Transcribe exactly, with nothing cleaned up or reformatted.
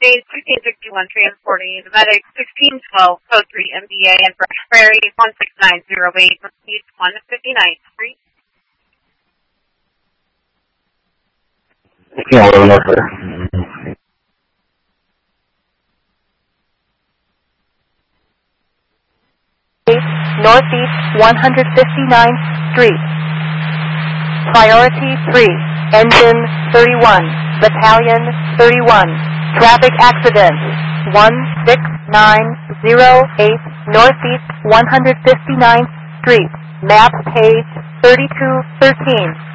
Stage fifteen sixty-one transporting the medic sixteen twelve, code three M B A and Fresh Prairie one six nine zero eight, East one fifty-ninth Street. Yeah, we'll look for. Northeast one fifty-ninth Street. Priority three, Engine thirty-one, Battalion thirty-one. Traffic accident one six nine zero eight, Northeast one fifty-ninth Street. Map page thirty-two thirteen.